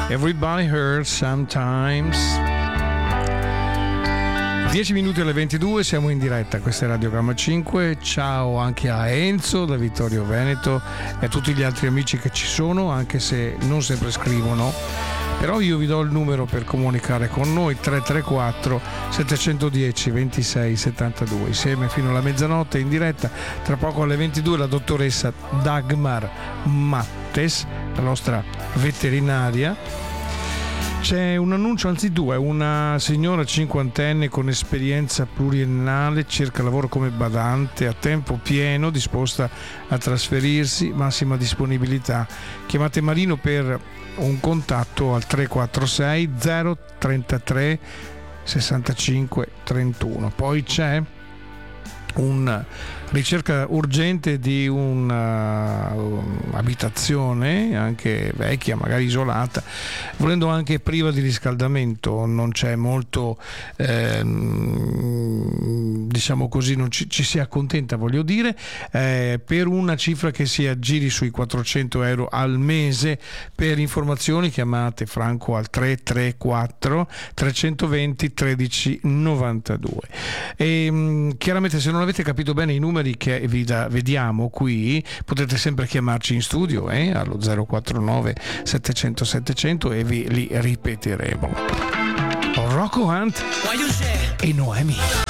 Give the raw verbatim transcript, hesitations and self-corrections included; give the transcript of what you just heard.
Everybody Hurts Sometimes. dieci minuti alle ventidue, siamo in diretta, questa è Radiogramma cinque. Ciao anche a Enzo da Vittorio Veneto e a tutti gli altri amici che ci sono, anche se non sempre scrivono. Però io vi do il numero per comunicare con noi: tre tre quattro sette uno zero ventisei settantadue. Insieme fino alla mezzanotte in diretta. Tra poco alle ventidue la dottoressa Dagmar Mattes, la nostra veterinaria. C'è un annuncio, anzi due. Una signora cinquantenne con esperienza pluriennale, cerca lavoro come badante a tempo pieno, disposta a trasferirsi, massima disponibilità. Chiamate Marino per un contatto al tre quattro sei zero trentatré sessantacinque trentuno. Poi c'è una ricerca urgente di un'abitazione anche vecchia, magari isolata, volendo anche priva di riscaldamento. Non c'è molto, ehm, diciamo così, non ci, ci si accontenta, voglio dire, eh, per una cifra che si aggiri sui quattrocento euro al mese. Per informazioni chiamate Franco al tre tre quattro tre due zero tredici novantadue. E chiaramente, se non avete capito bene i numeri che vi da, vediamo qui, potete sempre chiamarci in studio eh, allo zero quattro nove settecento settecento e vi li ripeteremo. Rocco Hunt e Noemi.